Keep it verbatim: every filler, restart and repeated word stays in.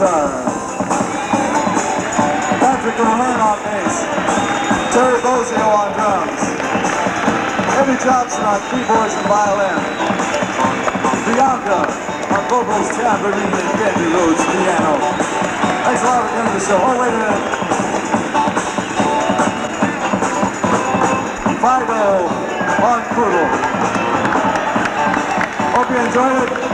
guitar. Patrick O'Hearn on bass. Terry Bozio on drums. Eddie Johnson on keyboards and violin. Bianca on vocals, tambourine, and Candy Rhodes piano. Thanks a lot for coming to the show. Oh, wait a minute. Fido on poodle. Hope you enjoyed it.